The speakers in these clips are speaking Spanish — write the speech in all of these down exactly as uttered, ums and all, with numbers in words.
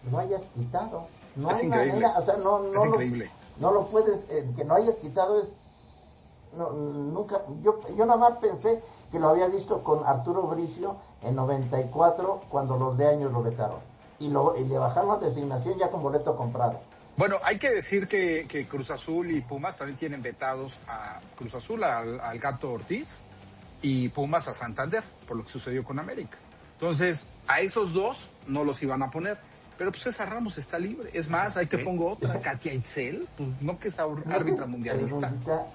lo hayas quitado. No es hay increíble. manera, o sea, no, no, es lo, increíble. no lo puedes, eh, que no hayas quitado es, no, nunca, yo, yo nada más pensé que lo había visto con Arturo Bricio en noventa y cuatro, cuando los de años lo vetaron, y, lo, y le bajaron la designación ya con boleto comprado. Bueno, hay que decir que, que Cruz Azul y Pumas también tienen vetados a Cruz Azul, al, al Gato Ortiz, y Pumas a Santander, por lo que sucedió con América. Entonces, a esos dos no los iban a poner. Pero pues César Ramos está libre. Es más, ahí te pongo otra. Katia Itzel, pues no que es árbitra mundialista.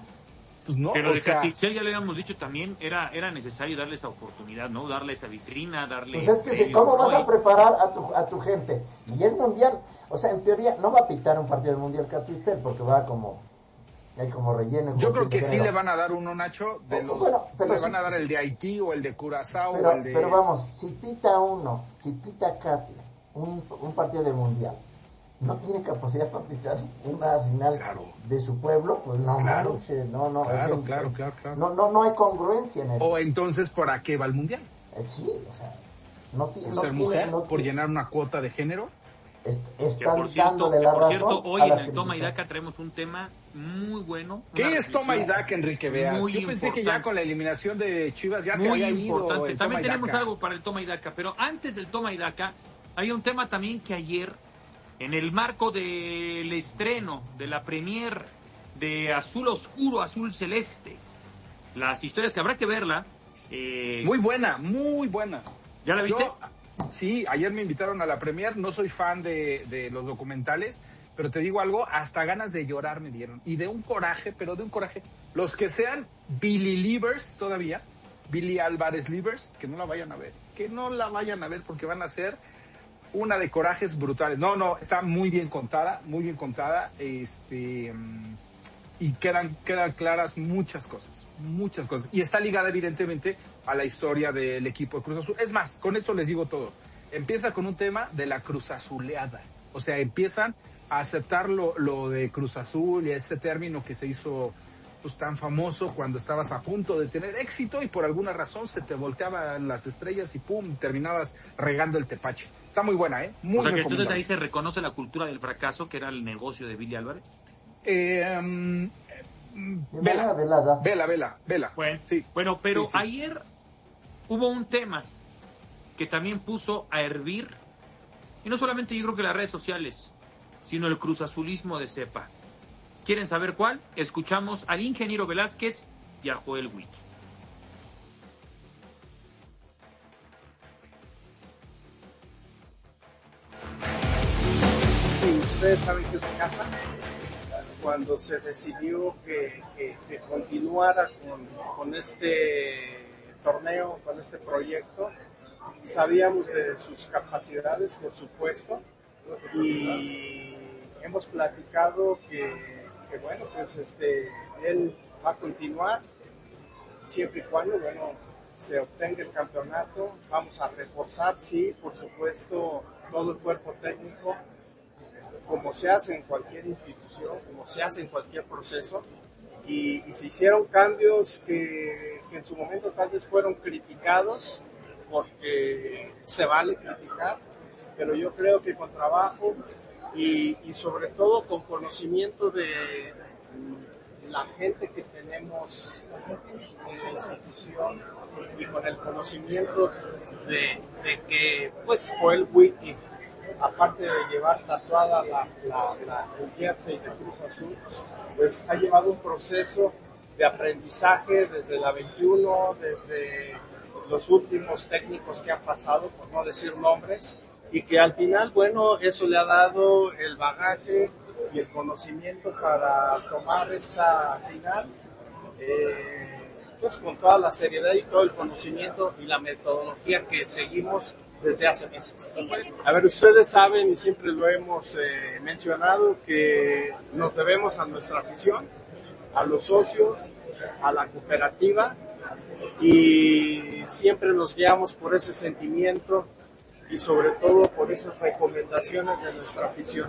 Pues no, pero de sea... Katia Itzel ya le habíamos dicho también, era era necesario darle esa oportunidad, ¿no? Darle esa vitrina, darle... Pues es que premio, ¿cómo vas a preparar a tu, a tu gente? Y el mundial, o sea, en teoría no va a pitar un partido del mundial Katia Itzel porque va como... Hay como relleno. Yo creo que sí le van a dar uno, Nacho, de los, bueno, le van sí, a dar el de Haití o el de Curazao pero, o el de... Pero vamos, si pita uno, si pita Katia, un, un partido del mundial, no tiene capacidad para pitar una final claro. de su pueblo, pues no, claro. manches, no, no, claro, es, claro, claro, claro. No, no, no hay congruencia en eso. O entonces, ¿para qué va el mundial? Eh, sí, o sea, no tiene... ¿Por no ser tiene, mujer? No ¿Por tiene, llenar una cuota de género? Están por cierto, dándole la por razón cierto hoy a en la el crítica. Toma y Daca traemos un tema muy bueno. ¿Qué es Toma y Daca, Enrique Veas? Muy Yo pensé importante. que ya con la eliminación de Chivas ya muy se había ido importante. el También Toma y tenemos Daca. algo para el Toma y Daca, pero antes del Toma y Daca hay un tema también que ayer, en el marco del estreno de la premier de Azul Oscuro, Azul Celeste, las historias que habrá que verla. Eh... Muy buena, muy buena. ¿Ya la viste? Yo, sí, ayer me invitaron a la premier, no soy fan de, de los documentales, pero te digo algo, hasta ganas de llorar me dieron, y de un coraje, pero de un coraje. Los que sean Billy Livers todavía, Billy Álvarez Livers, que no la vayan a ver, que no la vayan a ver porque van a ser una de corajes brutales. No, no, está muy bien contada, muy bien contada, este... y quedan quedan claras muchas cosas, muchas cosas. Y está ligada evidentemente a la historia del equipo de Cruz Azul. Es más, con esto les digo todo. Empieza con un tema de la Cruz Azuleada. O sea, empiezan a aceptar lo, lo de Cruz Azul y ese término que se hizo pues tan famoso cuando estabas a punto de tener éxito y por alguna razón se te volteaban las estrellas y pum, terminabas regando el tepache. Está muy buena, ¿eh? Muy o sea que entonces ahí se reconoce la cultura del fracaso, que era el negocio de Billy Álvarez. Eh, um, vela, vela, vela, vela, vela. Bueno, sí. bueno pero sí, sí. ayer hubo un tema que también puso a hervir, y no solamente yo creo que las redes sociales, sino el cruzazulismo de cepa. ¿Quieren saber cuál? Escuchamos al ingeniero Velázquez y a Joel Witty. Sí, ustedes saben que es mi casa. Cuando se decidió que, que, que continuara con, con este torneo, con este proyecto, sabíamos de sus capacidades, por supuesto, y hemos platicado que, que bueno, pues este, él va a continuar siempre y cuando, bueno, se obtenga el campeonato. Vamos a reforzar, sí, por supuesto, todo el cuerpo técnico, como se hace en cualquier institución, como se hace en cualquier proceso, y, y se hicieron cambios que, que en su momento tal vez fueron criticados, porque se vale criticar, pero yo creo que con trabajo y, y sobre todo con conocimiento de la gente que tenemos en la institución y con el conocimiento de, de que pues Joel Witty, aparte de llevar tatuada la, la, la, el jersey de Cruz Azul, pues ha llevado un proceso de aprendizaje desde la veintiuno, desde los últimos técnicos que han pasado, por no decir nombres, y que al final, bueno, eso le ha dado el bagaje y el conocimiento para tomar esta final, eh, pues con toda la seriedad y todo el conocimiento y la metodología que seguimos desde hace meses. A ver, ustedes saben, y siempre lo hemos eh, mencionado, que nos debemos a nuestra afición, a los socios, a la cooperativa, y siempre nos guiamos por ese sentimiento y sobre todo por esas recomendaciones de nuestra afición.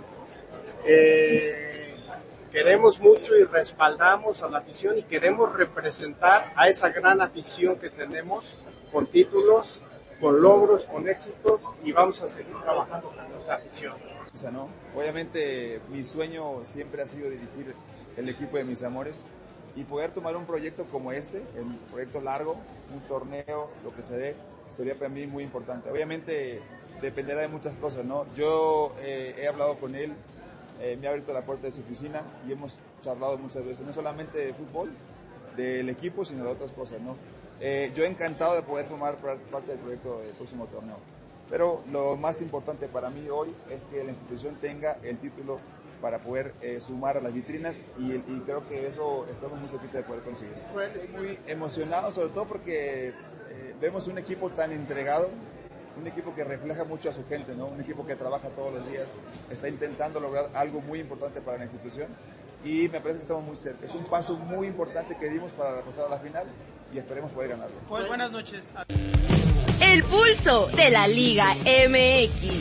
Eh, queremos mucho y respaldamos a la afición y queremos representar a esa gran afición que tenemos con títulos, con logros, con éxitos, y vamos a seguir trabajando con nuestra afición. ¿no? Obviamente mi sueño siempre ha sido dirigir el equipo de mis amores y poder tomar un proyecto como este, un proyecto largo, un torneo, lo que se dé, sería para mí muy importante. Obviamente dependerá de muchas cosas, ¿no? Yo eh, he hablado con él, eh, me ha abierto la puerta de su oficina y hemos charlado muchas veces, no solamente de fútbol, del equipo, sino de otras cosas, ¿no? Eh, yo encantado de poder formar parte del proyecto del próximo torneo. Pero lo más importante para mí hoy es que la institución tenga el título para poder eh, sumar a las vitrinas y, y creo que eso estamos muy cerquita de poder conseguir. Muy emocionado, sobre todo porque eh, vemos un equipo tan entregado, un equipo que refleja mucho a su gente, ¿no? Un equipo que trabaja todos los días, está intentando lograr algo muy importante para la institución y me parece que estamos muy cerca. Es un paso muy importante que dimos para pasar a la final y esperemos poder ganarlo. Pues buenas noches. El pulso de la Liga M X.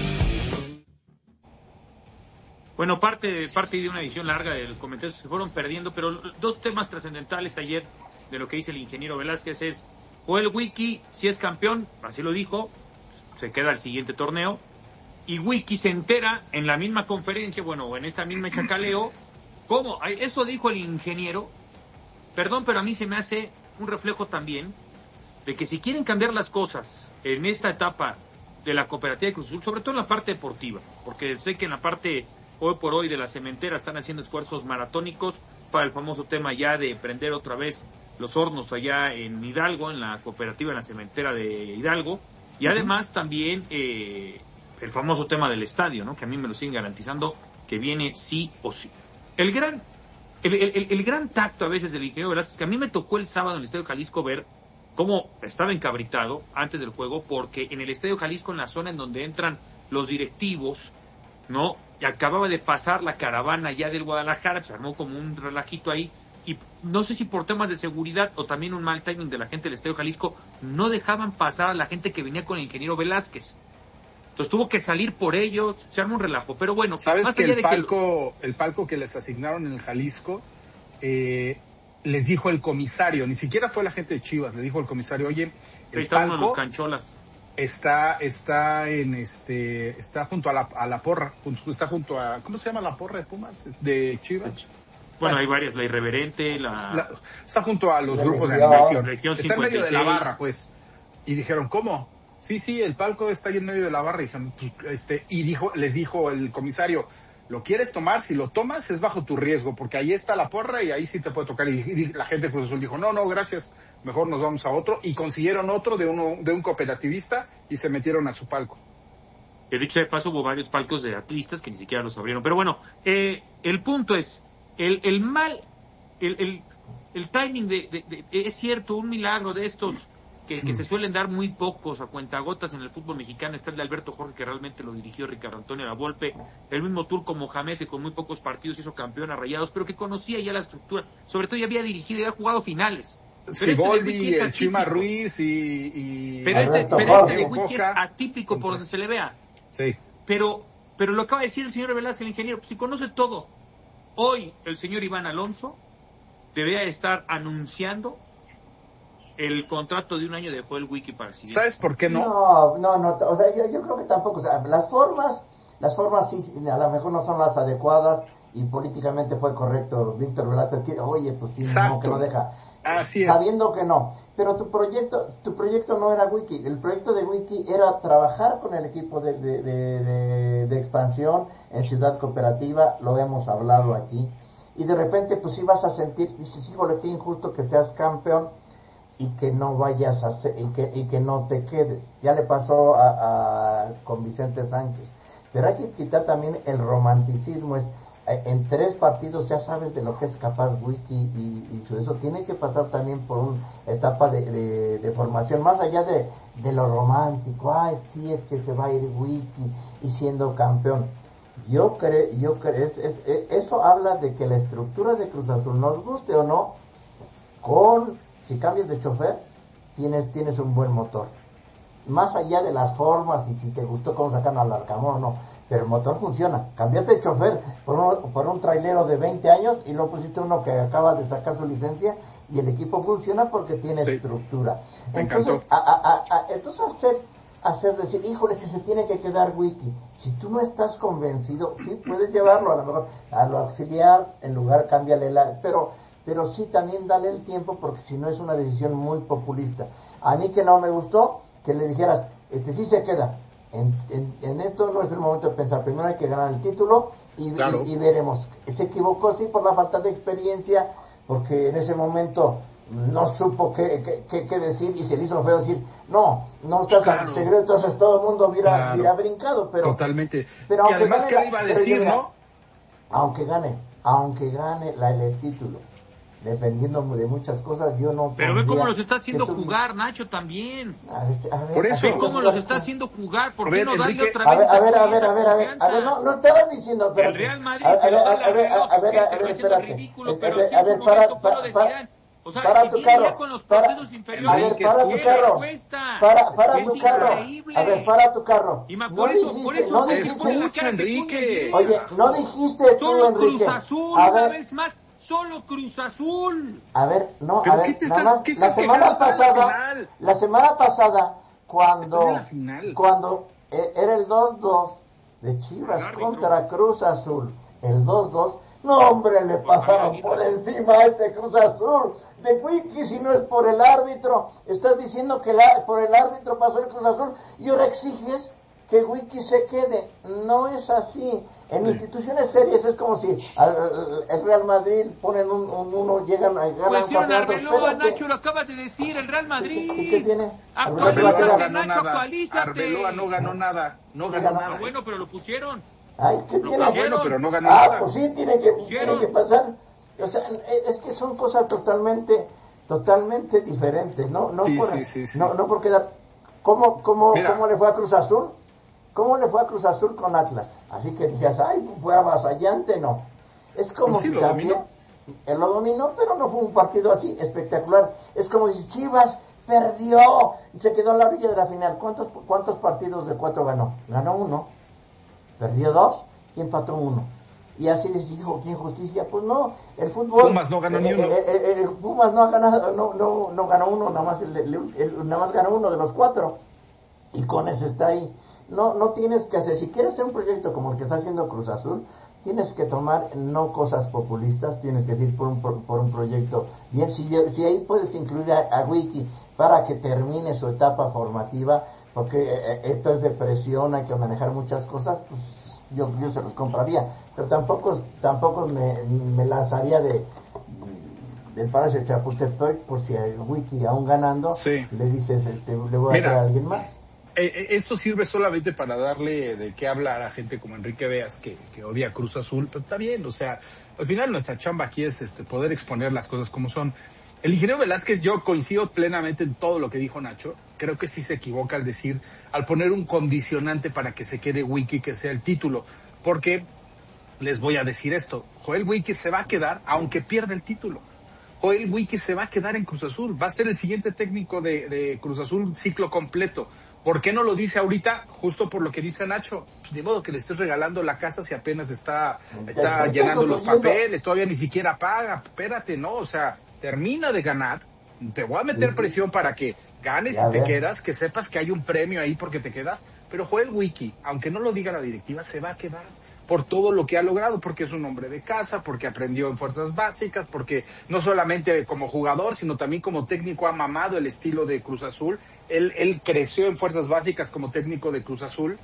Bueno, parte, parte de una edición larga de los comentarios se fueron perdiendo, pero dos temas trascendentales ayer de lo que dice el ingeniero Velázquez es, Joel Wiki, si es campeón, así lo dijo, se queda al siguiente torneo, y Wiki se entera en la misma conferencia, bueno, en esta misma chacaleo, ¿cómo? Eso dijo el ingeniero, perdón, pero a mí se me hace un reflejo también de que si quieren cambiar las cosas en esta etapa de la cooperativa de Cruz Azul, sobre todo en la parte deportiva, porque sé que en la parte hoy por hoy de la cementera están haciendo esfuerzos maratónicos para el famoso tema ya de prender otra vez los hornos allá en Hidalgo, en la cooperativa, en la cementera de Hidalgo, y además también eh, el famoso tema del estadio, ¿no? Que a mí me lo siguen garantizando que viene sí o sí. El gran, el, el, el gran tacto a veces del ingeniero Velázquez, que a mí me tocó el sábado en el Estadio Jalisco ver cómo estaba encabritado antes del juego, porque en el Estadio Jalisco, en la zona en donde entran los directivos, ¿no? Y acababa de pasar la caravana ya del Guadalajara, se armó como un relajito ahí, y no sé si por temas de seguridad o también un mal timing de la gente del Estadio Jalisco, no dejaban pasar a la gente que venía con el ingeniero Velázquez. Entonces tuvo que salir por ellos, se armó un relajo, pero bueno. ¿Sabes más que allá el de palco, que... el palco que les asignaron en el Jalisco, eh, les dijo el comisario, ni siquiera fue la gente de Chivas, le dijo el comisario, oye, el está palco uno de los cancholas. Está, está en este, está junto a la, a la porra, está junto a, ¿cómo se llama la porra de Pumas? De Chivas. Bueno, hay varias, la Irreverente, la... la está junto a los la grupos región, de animación. Región está en medio de la cincuenta y seis. barra, pues. Y dijeron, ¿cómo? Sí, sí, el palco está ahí en medio de la barra. Y dijeron, este, y dijo, les dijo el comisario, ¿lo quieres tomar? Si lo tomas es bajo tu riesgo, porque ahí está la porra y ahí sí te puede tocar. Y, y la gente de Cruz Azul dijo, no, no, gracias, mejor nos vamos a otro. Y consiguieron otro de uno de un cooperativista y se metieron a su palco. De dicho de paso, hubo varios palcos de atlistas que ni siquiera los abrieron. Pero bueno, eh, el punto es, el, el mal, el, el, el timing de, de, de, de, es cierto, un milagro de estos que, que se suelen dar muy pocos a cuentagotas en el fútbol mexicano. Está el de Alberto Jorge, que realmente lo dirigió Ricardo Antonio Lavolpe, el mismo Turco Mohamed, que con muy pocos partidos hizo campeón a Rayados, pero que conocía ya la estructura, sobre todo ya había dirigido y había jugado finales. Siboldi, este el Chima Ruiz y, y... pero este, pero este de Wiki es atípico por donde se le vea. Sí. Pero, pero lo acaba de decir el señor Velázquez, el ingeniero, pues si conoce todo. Hoy el señor Iván Alonso debería estar anunciando el contrato de un año de Joel Wiki para sí. ¿Sabes por qué no? No, no, no, o sea, yo, yo creo que tampoco, o sea, las formas, las formas sí, a lo mejor no son las adecuadas y políticamente fue correcto Víctor Velázquez, que, oye, pues sí, no, que no deja. Así es. Sabiendo que no, pero tu proyecto, tu proyecto no era Wiki, el proyecto de Wiki era trabajar con el equipo de, de, de, de, de expansión en Ciudad Cooperativa, lo hemos hablado aquí, y de repente pues ibas a sentir, dices, híjole, qué injusto que seas campeón y que no vayas a hacer, y que, y que no te quedes. Ya le pasó a, a con Vicente Sánchez, pero hay que quitar también el romanticismo, es en tres partidos ya sabes de lo que es capaz Wiki y, y eso tiene que pasar también por una etapa de, de, de formación, más allá de, de lo romántico, ay sí es que se va a ir Wiki y siendo campeón. Yo creo, yo creo, es, es, es, eso habla de que la estructura de Cruz Azul, nos guste o no, con, si cambias de chofer, tienes, tienes un buen motor. Más allá de las formas y si te gustó cómo sacan al Arcamón o no, pero el motor funciona. Cambiaste de chofer por un, por un trailero de veinte años y luego pusiste uno que acaba de sacar su licencia y el equipo funciona porque tiene sí. estructura. Me entonces, a, a, a, entonces hacer, hacer decir, híjole, que se tiene que quedar Wiki. Si tú no estás convencido, sí puedes llevarlo a lo mejor a lo auxiliar, en lugar cámbiale la, pero, pero sí también dale el tiempo, porque si no es una decisión muy populista. A mí que no me gustó, que le dijeras, este sí se queda. En, en, en esto no es el momento de pensar, primero hay que ganar el título y, claro. y, y veremos. Se equivocó sí por la falta de experiencia, porque en ese momento no supo qué, qué, qué, qué decir y se le hizo feo decir, no, no estás claro. en secreto, entonces todo el mundo hubiera, claro. hubiera brincado, pero... Totalmente. Pero y además, ¿qué le iba a decir, mira, no? Aunque gane, aunque gane la, el título, dependiendo de muchas cosas, yo no... Pero ve cómo los está haciendo jugar, Nacho, también. A ver, a ver, Por eso... Ve cómo los está haciendo jugar, ¿por qué no darle otra vez? vez? A ver, a ver, a ver, a ver, a ver, no, no estabas diciendo... El Real Madrid se lo da a ver, a ver, a ver, espérate. Ridículo, pero a ver, para, para, o sea, para si tu carro, con los para, procesos inferiores, a ver, para tu carro, para, para tu carro, a ver, para tu carro. Y por eso, por eso, no dijiste, escucha, Enrique. Oye, no dijiste tú, Solo Enrique. Cruz Azul, una vez más, solo Cruz Azul. A ver, no, a ver, nada más, la semana pasada, la semana pasada, cuando, cuando era el dos dos de Chivas contra Cruz Azul, el dos dos, no, hombre, le pasaron por encima a este Cruz Azul de Wiki, si no es por el árbitro. Estás diciendo que la, por el árbitro pasó el Cruz Azul y ahora exiges que Wiki se quede. No es así. En sí. instituciones serias es como si al, al, el Real Madrid ponen un, un uno, llegan a ganar pues un campeonato. Arbeloa, Nacho, lo acabas de decir, el Real Madrid. ¿Y qué tiene? Actualízate, no ganó Nacho, nada. actualízate. Arbeloa no ganó nada. No ganó no, nada. Bueno, pero lo pusieron. Ay, ¿qué lo tiene? Bueno, pero no ganó ah, nada. pues sí, tiene que, tiene que pasar. O sea, es que son cosas totalmente, totalmente diferentes. No, no, sí, por, sí, sí, sí. no, no porque da, ¿cómo, cómo, ¿cómo le fue a Cruz Azul? ¿Cómo le fue a Cruz Azul con Atlas? Así que digas, ay, fue avasallante, no. Es como pues sí, si lo también, dominó. Él lo dominó, pero no fue un partido así espectacular. Es como si Chivas perdió y se quedó en la orilla de la final. ¿Cuántos, cuántos partidos de cuatro ganó? Ganó uno, perdió dos y empató uno. Y así les dijo, ¿qué injusticia? Pues no, el fútbol... Pumas no ganó eh, ni uno. Eh, eh, eh, Pumas no ha ganado, no, no, no ganó uno, nada más, el, el, el, nada más ganó uno de los cuatro. Y con eso está ahí. No, no tienes que hacer, si quieres hacer un proyecto como el que está haciendo Cruz Azul, tienes que tomar no cosas populistas, tienes que ir por un, por, por un proyecto bien. Si, si ahí puedes incluir a, a Wiki para que termine su etapa formativa, porque eh, esto es de presión, hay que manejar muchas cosas, pues yo, yo se los compraría, pero tampoco tampoco me, me lanzaría de del Palacio de Chapultepec por si el Wiki aún ganando, sí. le dices, este, le voy a traer a alguien más. Eh, esto sirve solamente para darle de qué hablar a gente como Enrique Veas, que, que odia Cruz Azul, pero está bien, o sea, al final nuestra chamba aquí es este poder exponer las cosas como son. El ingeniero Velázquez, yo coincido plenamente en todo lo que dijo Nacho, creo que sí se equivoca al decir, al poner un condicionante para que se quede Wiki, que sea el título, porque les voy a decir esto, Joel Wiki se va a quedar aunque pierda el título. Joel Wiki se va a quedar en Cruz Azul, va a ser el siguiente técnico de, de Cruz Azul ciclo completo. ¿Por qué no lo dice ahorita? Justo por lo que dice Nacho. Pues de modo que le estés regalando la casa si apenas está, está llenando los papeles, todavía ni siquiera paga. Espérate, ¿no? O sea, termina de ganar. Te voy a meter presión para que ganes y te quedas, que sepas que hay un premio ahí porque te quedas. Pero Joel Wiki, aunque no lo diga la directiva, se va a quedar por todo lo que ha logrado, porque es un hombre de casa, porque aprendió en fuerzas básicas, porque no solamente como jugador, sino también como técnico ha mamado el estilo de Cruz Azul. Él, él creció en fuerzas básicas como técnico de Cruz Azul.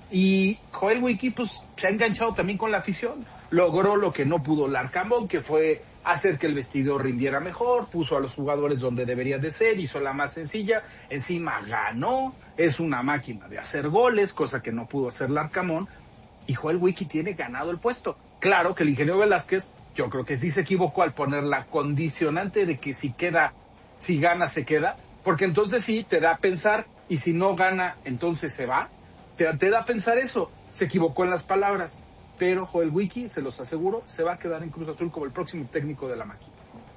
Y Joel Wiki, pues, se ha enganchado también con la afición. Logró lo que no pudo Larcamón, que fue hacer que el vestidor rindiera mejor, puso a los jugadores donde debería de ser, hizo la más sencilla, encima ganó, es una máquina de hacer goles, cosa que no pudo hacer Larcamón. Y Joel Wiki tiene ganado el puesto. Claro que el ingeniero Velázquez, yo creo que sí se equivocó al poner la condicionante de que si queda, si gana se queda, porque entonces sí te da a pensar, y si no gana, entonces se va. Te, te da a pensar eso. Se equivocó en las palabras. Pero Joel Wiki, se los aseguro, se va a quedar en Cruz Azul como el próximo técnico de la máquina.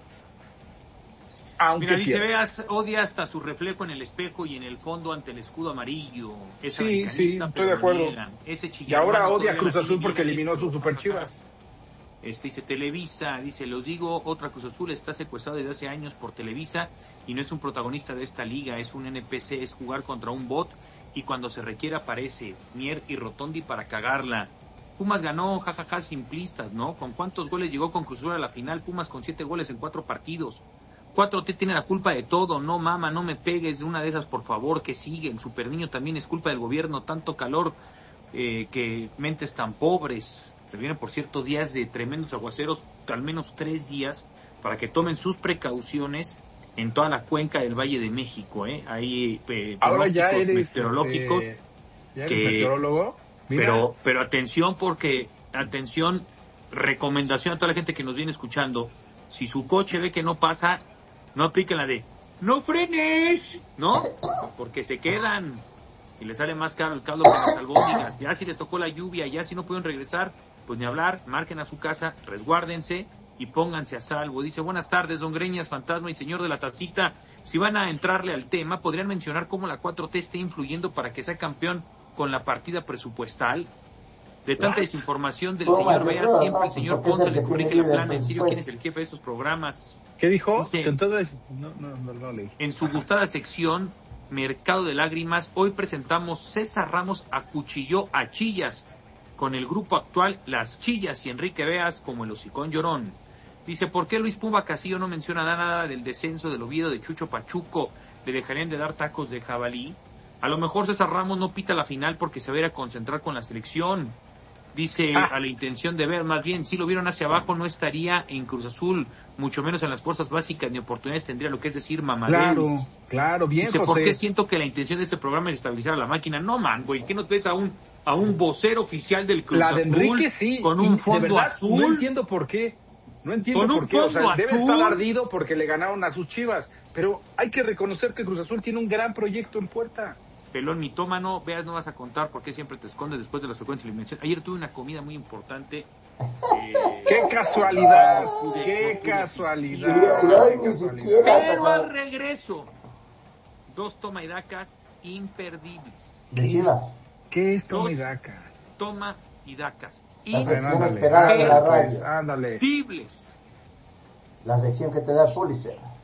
Aunque Mira, dice, Veas, odia hasta su reflejo en el espejo y en el fondo ante el escudo amarillo. Es sí, sí, estoy de acuerdo. Ese y ahora odia a Cruz Azul porque eliminó sus Super Chivas. Este dice, Televisa, dice, los digo, otra Cruz Azul está secuestrado desde hace años por Televisa y no es un protagonista de esta liga, es un N P C, es jugar contra un bot y cuando se requiere aparece Mier y Rotondi para cagarla. Pumas ganó, jajaja, ja, ja, simplistas, ¿no? ¿Con cuántos goles llegó con Cruz Azul a la final? Pumas con siete goles en cuatro partidos. cuatro T tiene la culpa de todo, no mama, no me pegues de una de esas, por favor, que siguen. Super Niño también es culpa del gobierno, tanto calor, eh, que mentes tan pobres. Se vienen, por cierto, días de tremendos aguaceros, al menos tres días, para que tomen sus precauciones en toda la cuenca del Valle de México, ¿eh? Hay eh, ahora ya eres meteorológicos. Este, ¿ya eres que, meteorólogo? Mira. Pero, pero atención, porque, atención, recomendación a toda la gente que nos viene escuchando, si su coche ve que no pasa, no apliquen la de ¡no frenes! ¿No? Porque se quedan y les sale más caro el caldo que las albóndigas. Ya si les tocó la lluvia, ya si no pueden regresar, pues ni hablar, marquen a su casa, resguárdense y pónganse a salvo. Dice, buenas tardes, don Greñas, Fantasma y señor de la tacita. Si van a entrarle al tema, ¿podrían mencionar cómo la cuatro T está influyendo para que sea campeón con la partida presupuestal? De tanta desinformación del Oh, señor my Vea, God, siempre no, el señor porque es Ponce el le que corrige tiene la que plana. En serio, después. ¿quién es el jefe de estos programas? ¿Qué dijo? Dice, Que entonces, no, no, no, no leí. en su gustada sección, Mercado de Lágrimas, hoy presentamos César Ramos acuchilló a Chillas, con el grupo actual Las Chillas y Enrique Veas como el hocicón llorón. Dice, ¿por qué Luis Puma Casillo no menciona nada del descenso del Oviedo de Chucho Pachuco? ¿Le dejarían de dar tacos de jabalí? A lo mejor César Ramos no pita la final porque se va a ir a concentrar con la selección. Dice, ah. a la intención de ver, más bien, si lo vieron hacia abajo no estaría en Cruz Azul, mucho menos en las fuerzas básicas ni oportunidades tendría, lo que es decir, mamadez. Claro, claro, bien, Dice, José. ¿por qué siento que la intención de este programa es estabilizar a la máquina? No, man, güey, ¿qué no ves a un a un vocero oficial del Cruz La de Azul Enrique, sí, con un fondo de verdad, azul? No entiendo por qué. No entiendo Con por un qué. O sea, fondo debe azul. estar ardido porque le ganaron a sus Chivas. Pero hay que reconocer que Cruz Azul tiene un gran proyecto en puerta. Pelón mitómano, Veas, no vas a contar por qué siempre te escondes después de la secuencia de eliminación. Ayer tuve una comida muy importante. Eh, ¡Qué casualidad! no pude, ¡Qué no pude casualidad! Ay, ¡Qué ni casualidad! siquiera. Pero al regreso, dos toma y dacas imperdibles. De Chivas. ¿Qué es Dos toma y daca? Toma y dacas La sección ándale, esperada de la ándale, pues, radio. ándale. imperdibles. La sección que te da Pulitzer.